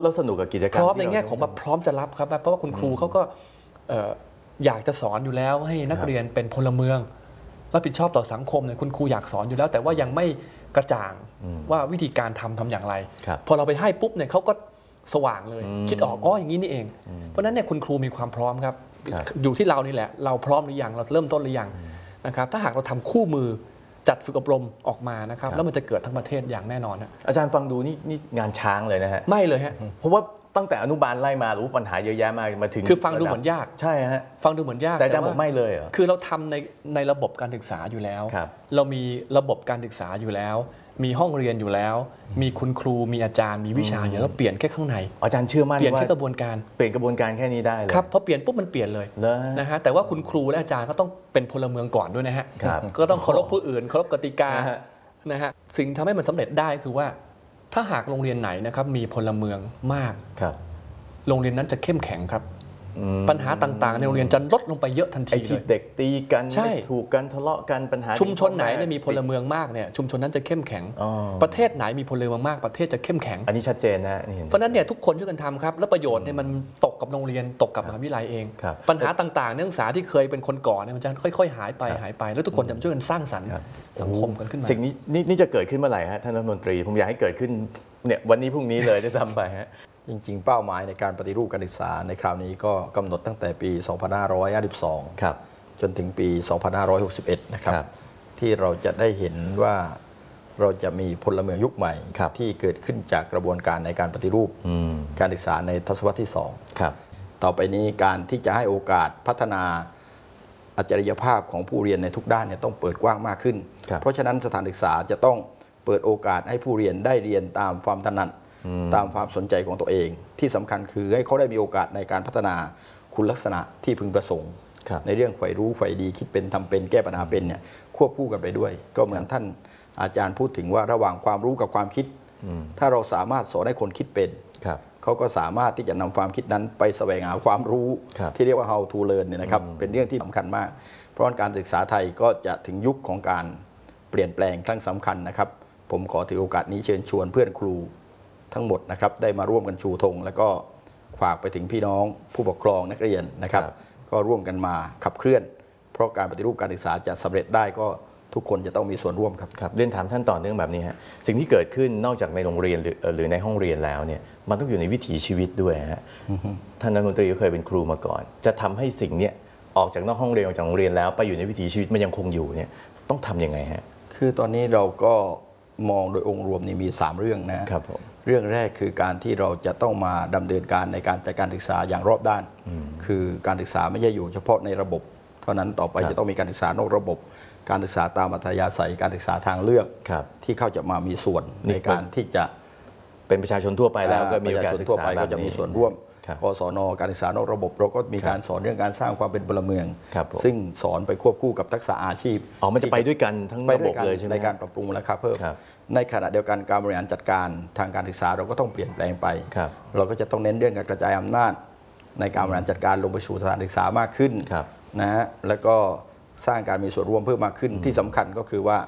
เราสนุกกับกิจกรรมพร้อมในแง่ของแบบพร้อมจะรับครับเพราะว่าคุณครูเขาก็อยากจะสอนอยู่แล้วให้นักเรียนเป็นพลเมืองรับผิดชอบต่อสังคมเนี่ยคุณครูอยากสอนอยู่แล้วแต่ว่ายังไม่กระจ่างว่าวิธีการทำอย่างไรพอเราไปให้ปุ๊บเนี่ยเขาก็สว่างเลยคิดออกอย่างนี้นี่เองเพราะนั้นเนี่ยคุณครูมีความพร้อมครับอยู่ที่เรานี่แหละเราพร้อมหรือยังเราเริ่มต้นหรือยังนะครับถ้าหากเราทำคู่มือจัดฝึกอบรมออกมานะครับแล้วมันจะเกิดทั้งประเทศอย่างแน่นอนนะอาจารย์ฟังดูนี่งานช้างเลยนะฮะไม่เลยฮะเพราะว่าตั้งแต่อนุบาลไล่มารู้ปัญหาเยอะแยะมาถึงคือฟังดูเหมือนยากใช่ฮะฟังดูเหมือนยากแต่อาจารย์บอกไม่เลยเหรอคือเราทำในระบบการศึกษาอยู่แล้วเรามีระบบการศึกษาอยู่แล้วมีห้องเรียนอยู่แล้วมีคุณครูมีอาจารย์มีวิชาอยู่แล้วเปลี่ยนแค่ข้างในอาจารย์เชื่อมั่นเปลี่ยนแค่กระบวนการเปลี่ยนกระบวนการแค่นี้ได้เลยครับพอเปลี่ยนปุ๊บมันเปลี่ยนเลยนะฮะแต่ว่าคุณครูและอาจารย์ก็ต้องเป็นพลเมืองก่อนด้วยนะฮะก็ต้องเคารพผู้อื่นเคารพกติกานะฮะสิ่งทำให้มันสำเร็จได้คือว่าถ้าหากโรงเรียนไหนนะครับมีพลเมืองมากโรงเรียนนั้นจะเข้มแข็งครับปัญหาต่างๆในโรงเรียนจะลดลงไปเยอะทันทีเลยเด็กตีกันไม่ถูกกันทะเลาะกันปัญหาชุมชนไหนมีพลเมืองมากเนี่ยชุมชนนั้นจะเข้มแข็งประเทศไหนมีพลเมืองมากประเทศจะเข้มแข็งอันนี้ชัดเจนนะเพราะนั้นเนี่ยทุกคนช่วยกันทำครับแล้วประโยชน์เนี่ยมันตกกับโรงเรียนตกกับมหาวิทยาลัยเองปัญหาต่างๆนักศึกษาที่เคยเป็นคนก่อนเนี่ยมันจะค่อยๆหายไปแล้วทุกคนจะช่วยกันสร้างสรรค์สังคมกันขึ้นมาสิ่งนี้นี่จะเกิดขึ้นเมื่อไหร่ฮะท่านรัฐมนตรีผมอยากให้เกิดขึ้นเนี่ยวันนี้พรุ่งนี้เลยจะซ้ำไปฮะจริงๆเป้าหมายในการปฏิรูปการศึกษาในคราวนี้ก็กำหนดตั้งแต่ปี 2552 จนถึงปี 2561 นะครับที่เราจะได้เห็นว่าเราจะมีพลเมืองยุคใหม่ที่เกิดขึ้นจากกระบวนการในการปฏิรูปการศึกษาในทศวรรษที่2ต่อไปนี้การที่จะให้โอกาสพัฒนาอัจฉริยภาพของผู้เรียนในทุกด้านเนี่ยต้องเปิดกว้างมากขึ้นเพราะฉะนั้นสถานศึกษาจะต้องเปิดโอกาสให้ผู้เรียนได้เรียนตามความถนัดตามความสนใจของตัวเองที่สำคัญคือให้เขาได้มีโอกาสในการพัฒนาคุณลักษณะที่พึงประสงค์ในเรื่องใฝ่รู้ใฝ่ดีคิดเป็นทำเป็นแก้ปัญหาเป็นเนี่ยควบคู่กันไปด้วยก็เหมือนท่านอาจารย์พูดถึงว่าระหว่างความรู้กับความคิดถ้าเราสามารถสอนให้คนคิดเป็นเขาก็สามารถที่จะนำความคิดนั้นไปแสวงหาความรู้ที่เรียกว่า how to learn เนี่ยนะครับเป็นเรื่องที่สำคัญมากเพราะการศึกษาไทยก็จะถึงยุคของการเปลี่ยนแปลงครั้งสำคัญนะครับผมขอถือโอกาสนี้เชิญชวนเพื่อนครูทั้งหมดนะครับได้มาร่วมกันชูธงแล้วก็ฝากไปถึงพี่น้องผู้ปกครองนักเรียนนะครับก็ร่วมกันมาขับเคลื่อนเพราะการปฏิรูปการศึกษาจะสำเร็จได้ก็ทุกคนจะต้องมีส่วนร่วมครับเรียนถามท่านต่อเนื่องแบบนี้ฮะสิ่งที่เกิดขึ้นนอกจากในโรงเรียนหรือในห้องเรียนแล้วเนี่ยมันต้องอยู่ในวิถีชีวิตด้วยฮะท่านรัฐมนตรีก็เคยเป็นครูมาก่อนจะทำให้สิ่งนี้ออกจากนอกห้องเรียนออกจากโรงเรียนแล้วไปอยู่ในวิถีชีวิตมันยังคงอยู่เนี่ยต้องทำยังไงฮะคือตอนนี้เราก็มองโดยองค์รวมนี่มี3เรื่องนะครับเรื่องแรกคือการที่เราจะต้องมาดำเนินการในการจัดการศึกษาอย่างรอบด้านคือการศึกษาไม่ใช่อยู่เฉพาะในระบบเท่านั้นต่อไปจะต้องมีการศึกษานอกระบบการศึกษาตามอัธยาศัยการศึกษาทางเลือกที่เข้าจะมามีส่วนในการที่จะเป็นประชาชนทั่วไปแล้วก็มีการศึกษาก็จะมีส่วนร่วมกศน.การศึกษานอกระบบเราก็มีการสอนเรื่องการสร้างความเป็นพลเมืองซึ่งสอนไปควบคู่กับทักษะอาชีพมันจะไปด้วยกันทั้งระบบเลยใช่ไหมในการปรับปรุงราคาเพิ่มในขณะเดียวกันการบริหารจัดการทางการศึกษาเราก็ต้องเปลี่ยนแปลงไปเราก็จะต้องเน้นเรื่องการกระจายอำนาจในการบริหารจัดการลงไปสู่สถานศึกษามากขึ้นนะฮะแล้วก็สร้างการมีส่วนร่วมเพิ่มมากขึ้นที่สำคัญก็คือว่า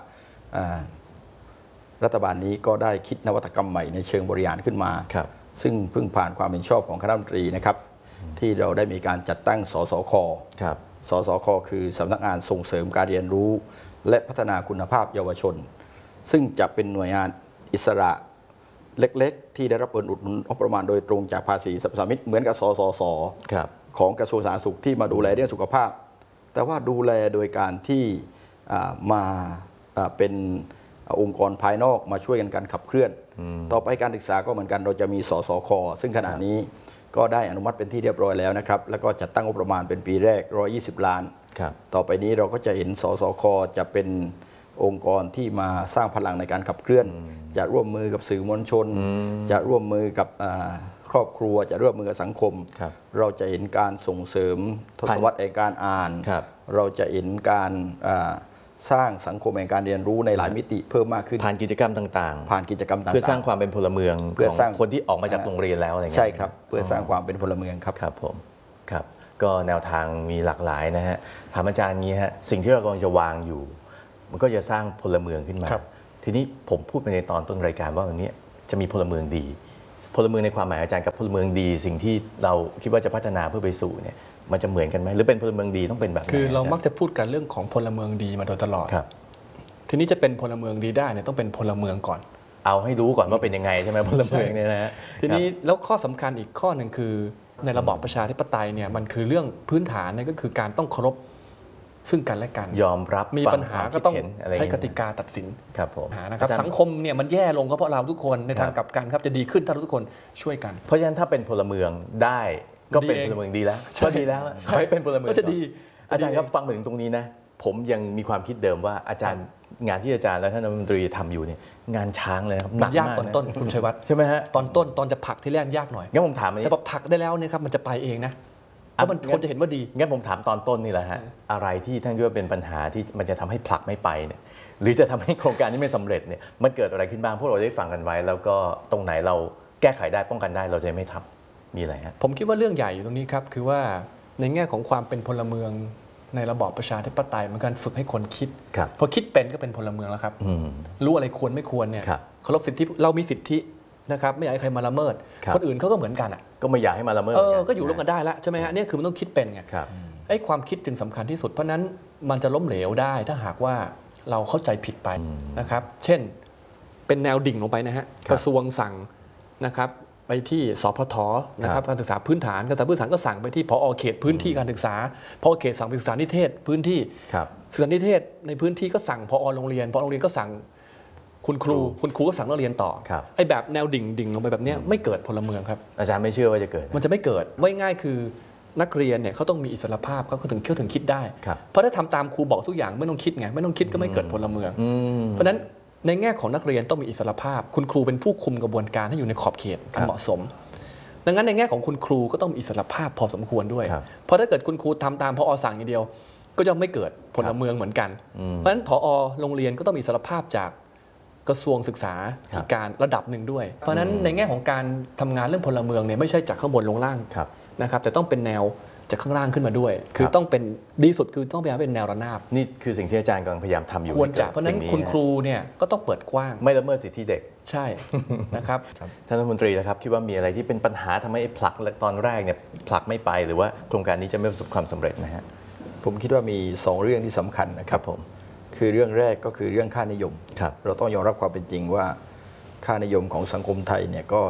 รัฐบาลนี้ก็ได้คิดนวัตกรรมใหม่ในเชิงบริหารขึ้นมาซึ่งเพิ่งผ่านความเห็นชอบของคณะรัฐมนตรีนะครับที่เราได้มีการจัดตั้งสสค.สสค.คือสำนักงานส่งเสริมการเรียนรู้และพัฒนาคุณภาพเยาวชนซึ่งจะเป็นหน่วยงานอิสระเล็กๆที่ได้รับเงินอุดหนุนงบประมาณโดยตรงจากภาษีสรรพสามิตเหมือนกับสสส.ของกระทรวงสาธารณสุขที่มาดูแลเรื่องสุขภาพแต่ว่าดูแลโดยการที่มาเป็นองค์กรภายนอกมาช่วยกันการขับเคลื่อนต่อไปการศึกษาก็เหมือนกันเราจะมีสสค.ซึ่งขณะนี้ก็ได้อนุมัติเป็นที่เรียบร้อยแล้วนะครับแล้วก็จัดตั้งงบประมาณเป็นปีแรก120 ล้านต่อไปนี้เราก็จะเห็นสสค.จะเป็นองค์กรที่มาสร้างพลังในการขับเคลื่อนจะร่วมมือกับสื่อมวลชนจะร่วมมือกับครอบครัวจะร่วมมือกับสังคมเราจะเห็นการส่งเสริมทศวรรษแห่งการอ่านเราจะเห็นการสร้างสังคมแห่งการเรียนรู้ในหลายมิติเพิ่มมากขึ้นผ่านกิจกรรมต่างๆผ่านกิจกรรมต่างๆเพื่อสร้างความเป็นพลเมืองเพื่อสร้างคนที่ออกมาจากโรงเรียนแล้วอะไรเงี้ยใช่ครับเพื่อสร้างความเป็นพลเมืองครับครับผมครับก็แนวทางมีหลากหลายนะฮะถามอาจารย์งี้ฮะสิ่งที่เรากำลังจะวางอยู่มันก็จะสร้างพลเมืองขึ้นมาทีนี้ผมพูดไปในตอนต้นรายการว่าวันนี้จะมีพลเมืองดีพลเมืองในความหมายอาจารย์กับพลเมืองดีสิ่งที่เราคิดว่าจะพัฒนาเพื่อไปสู่เนี่ยมันจะเหมือนกันไหมหรือเป็นพลเมืองดีต้องเป็นแบบไหนคือเรามักจะพูดกันเรื่องของพลเมืองดีมาโดยตลอดครับทีนี้จะเป็นพลเมืองดีได้เนี่ยต้องเป็นพลเมืองก่อนเอาให้รู้ก่อนว่าเป็นยังไงใช่ไหมพลเมืองเนี่ยนะฮะทีนี้แล้วข้อสำคัญอีกข้อหนึ่งคือในระบอบประชาธิปไตยเนี่ยมันคือเรื่องพื้นฐานเนี่ยก็คือการต้องเคารพซึ่งกันและกันยอมรับมีปัญหาฟัก็ต้องความคิดเห็นอะไรใช้กอย่างติเงี้ยกาตัดสินครับผมปัญหานะครับอาจารย์สังคมเนี่ยมันแย่ลงก็เพราะเราทุกคนในทางครับกลับกันครับจะดีขึ้นถ้าเราทุกคนช่วยกันเพราะฉะนั้นถ้าเป็นพลเมืองได้ก็เป็นดีเองพลเมืองดีแล้วใช่ก็ดีแล้วใช่ขอให้เป็นพลเมืองก็จะดีอาจารย์ครับดีฟังมาถึงตรงนี้นะผมยังมีความคิดเดิมว่าอาจารย์งานที่อาจารย์และท่านรัฐมนตรีทำอยู่เนี่ยงานช้างเลยนะครับหมันันกยากมากตอนต้นคุณชัยวัฒน์ใช่ไหมฮะตอนต้นตอนจะผลักที่แรกยากหน่อยงั้นผมถามอันนี้แต่พอผลักได้แล้วเนี่ยครับมันจะไปเองนะเพราะมันคนจะเห็นว่าดีงั้นผมถามตอนต้นนี่แหละฮะอะไรที่ท่านคิดว่าเป็นปัญหาที่มันจะทำให้ผลักไม่ไปเนี่ยหรือจะทำให้โครงการนี้ไม่สำเร็จเนี่ยมันเกิดอะไรขึ้นบ้างพวกเราได้ฟังกันไว้ แล้วก็ตรงไหนเราแก้ไขได้ป้องกันได้เราจะไม่ทำมีอะไรฮะผมคิดว่าเรื่องใหญ่อยู่ตรงนี้ครับคือว่าในแง่ของความเป็นพลเมืองในระบอบประชาธิปไตยมันการฝึกให้คนคิดครับพอคิดเป็นก็เป็นพลเมืองแล้วครับอืมรู้อะไรควรไม่ควรเนี่ยครับเคารพสิทธิเรามีสิทธินะครับไม่อยากให้ใครมาละเมิดครับคนอื่นเขาก็เหมือนกันอ่ะก็ไม่อยากให้มาละเมิดก็อยู่ร่วมกันได้แล้วใช่ไหมฮะเนี่ยคือมันต้องคิดเป็นไงครับไอ้ความคิดจึงสำคัญที่สุดเพราะนั้นมันจะล้มเหลวได้ถ้าหากว่าเราเข้าใจผิดไปนะครับ เช่นเป็นแนวดิ่งลงไปนะฮะครับกระทรวงสั่งนะครับไปที่สพทนะครับการศึกษาพื้นฐานการศึกษาพื้นฐานก็สั่งไปที่ผอ.เขตพื้นที่การศึกษาผอ.เขตสั่งไปศึกษานิเทศพื้นที่ครับศึกษานิเทศในพื้นที่ก็สั่งผอ.โรงเรียนผอ.โรงเรียนก็สั่งคุณครูก็สั่งนักเรียนต่อครับไอ้แบบแนวดิ่งลงไปแบบเนี้ยไม่เกิดพลเมืองครับอาจารย์ไม่เชื่อว่าจะเกิดมันจะไม่เกิดไว้ง่ายคือนักเรียนเนี่ยเขาต้องมีอิสรภาพเขาถึงคิดได้ครับเพราะถ้าทำตามครูบอกทุกอย่างไม่ต้องคิดไงไม่ต้องคิดก็ไม่เกิดพลเมืองอืมเพราะฉะนั้นในแง่ของนักเรียนต้องมีอิสรภาพ คุณครูเป็นผู้คุมกระบวนการให้อยู่ในขอบเขตครับเหมาะสม ดังนั้นในแง่ของคุณครูก็ต้องมีอิสรภาพพอสมควรด้วยครับเพราะถ้าเกิดคุณครูทำตามพอสั่งอย่างเดียว ก็ย่อมไม่เกิดพลเมืองเหมือนกัน เพราะฉะนั้นพอโรงเรียนก็ต้องมีอิสรภาพจากกระทรวงศึกษาธิการระดับหนึ่งด้วย เพราะฉะนั้นในแง่ของการทำงานเรื่องพลเมืองเนี่ยไม่ใช่จากข้างบนลงล่างครับนะครับแต่ต้องเป็นแนวจากข้างล่างขึ้นมาด้วยครับคือต้องเป็นดีสุดคือต้องพยายามเป็นแนวระนาบนี่คือสิ่งที่อาจารย์กำลังพยายามทำอยู่ควรจะให้กิดเพราะฉะนั้นสิ่งคุณครูเนี่ยก็ต้องเปิดกว้างไม่ละเมิดสิทธิเด็กใช่ นะครับท่านรัฐมนตรีนะครับคิดว่ามีอะไรที่เป็นปัญหาทำให้ผลักตอนแรกเนี่ยผลักไม่ไปหรือว่าโครงการนี้จะไม่ประสบความสำเร็จนะฮะผมคิดว่ามี 2 เรื่องที่สำคัญนะครับผมคือเรื่องแรกก็คือเรื่องค่านิยมครับเราต้องยอมรับความเป็นจริงว่าค่านิยมของสังคมไทยเนี่ยก็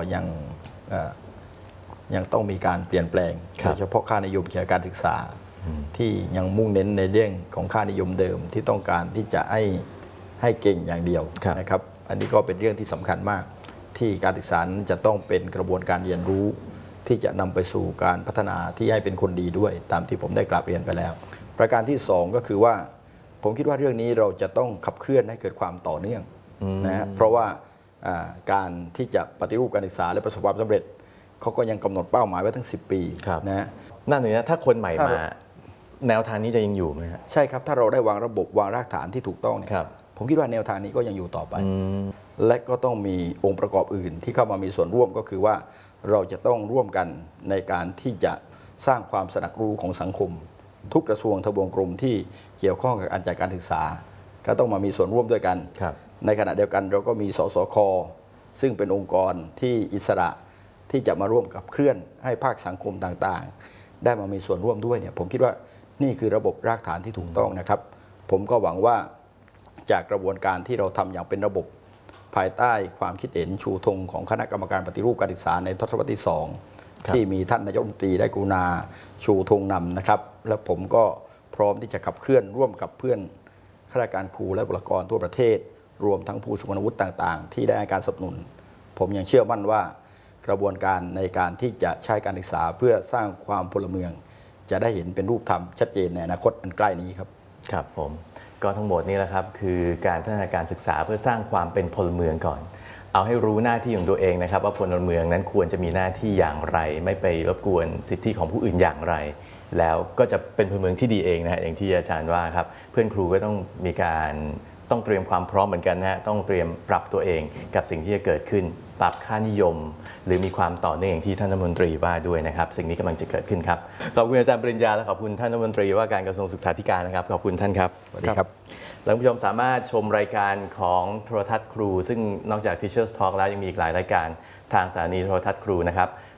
ยังต้องมีการเปลี่ยนแปลงครับโดยเฉพาะค่านิยมเกี่ยวกับการศึกษา ที่ยังมุ่งเน้นในเรื่องของค่านิยมเดิมที่ต้องการที่จะให้เก่งอย่างเดียวครับนะครับ อันนี้ก็เป็นเรื่องที่สำคัญมาก ที่การศึกษานั้นจะต้องเป็นกระบวนการเรียนรู้ ที่จะนำไปสู่การพัฒนาที่ให้เป็นคนดีด้วย ตามที่ผมได้กราบเรียนไปแล้ว ประการที่ 2 ก็คือว่าผมคิดว่าเรื่องนี้เราจะต้องขับเคลื่อนให้เกิดความต่อเนื่องนะฮะเพราะว่าการที่จะปฏิรูปการศึกษาและประสบความสำเร็จเขาก็ยังกำหนดเป้าหมายไว้ทั้ง 10 ปีครับนะฮะนั่นเลยนะถ้าคนใหม่ถ้ามา แนวทางนี้จะยังอยู่ไหมฮะใช่ครับ ถ้าเราได้วางระบบวางรากฐานที่ถูกต้องเนี่ยครับผมคิดว่าแนวทางนี้ก็ยังอยู่ต่อไป และก็ต้องมีองค์ประกอบอื่นที่เข้ามามีส่วนร่วมก็คือว่าเราจะต้องร่วมกันในการที่จะสร้างความสนักรู้ของสังคม ทุกกระทรวงทบวงกรมที่เกี่ยวข้องกับการจัดการศึกษา ก็ต้องมามีส่วนร่วมด้วยกันครับในขณะเดียวกันเราก็มีสสคซึ่งเป็นองค์กรที่อิสระที่จะมาร่วมกับเคลื่อนให้ภาคสังคมต่างๆ ได้มามีส่วนร่วมด้วยเนี่ยผมคิดว่านี่คือระบบรากฐานที่ถูกต้องนะครับ ผมก็หวังว่าจากกระบวนการที่เราทำอย่างเป็นระบบ ภายใต้ความคิดเห็นชูธงของคณะกรรมการปฏิรูปการศึกษาในทศวรรษที่ 2 ที่มีท่านนายกรัฐมนตรีได้กรุณาชูธงนำนะครับ และผมก็พร้อมที่จะขับเคลื่อนร่วมกับเพื่อนข้าราชการครูและบุคลากรทั่วประเทศ รวมทั้งผู้ทรงคุณวุฒิต่างๆ ที่ได้ให้การสนับสนุน ผมยังเชื่อมั่นว่ากระบวนการในการที่จะใช้การศึกษาเพื่อสร้างความพลเมือง จะได้เห็นเป็นรูปธรรมชัดเจนในอนาคตอันใกล้นี้ครับครับผมก็ทั้งหมดนี้แหละครับคือการพัฒนาการศึกษาเพื่อสร้างความเป็นพลเมืองก่อน เอาให้รู้หน้าที่ของตัวเองนะครับว่าพลเมืองนั้นควรจะมีหน้าที่อย่างไร ไม่ไปรบกวนสิทธิของผู้อื่นอย่างไร แล้วก็จะเป็นพลเมืองที่ดีเองนะฮะอย่างที่อาจารย์ว่าครับเพื่อนครูก็ต้องมีการต้องเตรียมความพร้อมเหมือนกันนะฮะต้องเตรียมปรับตัวเองกับสิ่งที่จะเกิดขึ้นปรับค่านิยม หรือมีความต่อเนื่องอย่างที่ท่านรัฐมนตรีว่าด้วยนะครับสิ่งนี้กำลังจะเกิดขึ้นครับขอบคุณอาจารย์ปริญญาและขอบคุณท่านรัฐมนตรีว่าการกระทรวงศึกษาธิการนะครับขอบคุณท่านครับสวัสดีครับท่านผู้ชมสามารถชมรายการของโทรทัศน์ครู ซึ่งนอกจาก Teachers Talk แล้วยังมีอีกหลายรายการทางสถานีโทรทัศน์ครูนะครับ